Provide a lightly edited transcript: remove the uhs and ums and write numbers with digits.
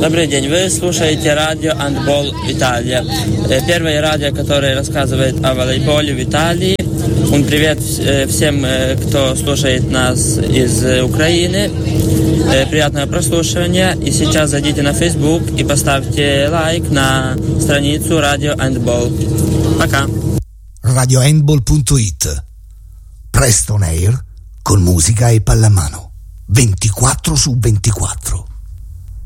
Добрый день, вы слушаете радио «Handball Италия». Первое радио, которое рассказывает о волейболе в Италии. Привет всем, кто слушает нас из Украины. Приятного прослушивания. И сейчас зайдите на Facebook и поставьте лайк на страницу радио «Handball». Пока. radiohandball.it. Presto on air con musica e pallamano. 24/24.